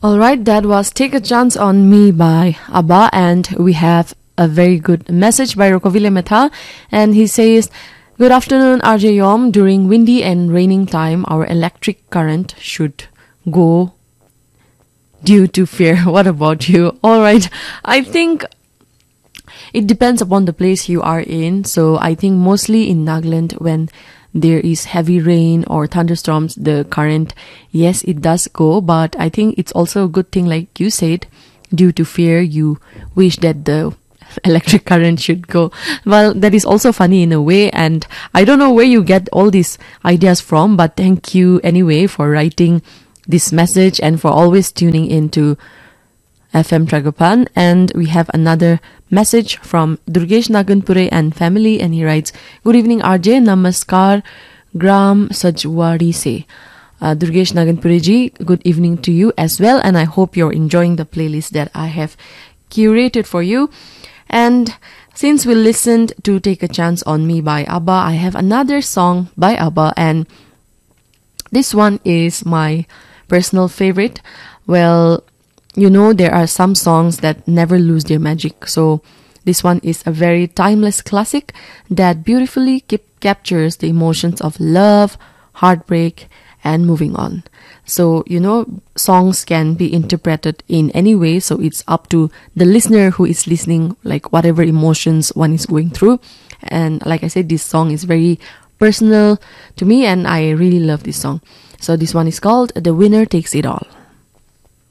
Alright, that was Take a Chance on Me by ABBA, and we have a very good message by Rokovile Metha, and he says, Good afternoon, RJ Yom. During windy and raining time, our electric current should go due to fear. What about you? Alright, I think it depends upon the place you are in. So I think mostly in Nagaland, when there is heavy rain or thunderstorms, the current, yes, it does go. But I think it's also a good thing, like you said, due to fear, you wish that the electric current should go. Well, that is also funny in a way, and I don't know where you get all these ideas from, but thank you anyway for writing this message and for always tuning in to FM Tragapan. And we have another message from Durgesh Naganpure and family, and he writes, Good evening RJ, Namaskar Gram Sajwari se. Durgesh Naganpure ji, good evening to you as well, and I hope you're enjoying the playlist that I have curated for you. And since we listened to Take a Chance on Me by ABBA, I have another song by ABBA, and this one is my personal favorite. Well, you know, there are some songs that never lose their magic. So this one is a very timeless classic that beautifully captures the emotions of love, heartbreak, and moving on. So, you know, songs can be interpreted in any way. So it's up to the listener who is listening, like whatever emotions one is going through. And like I said, this song is very personal to me, and I really love this song. So this one is called The Winner Takes It All.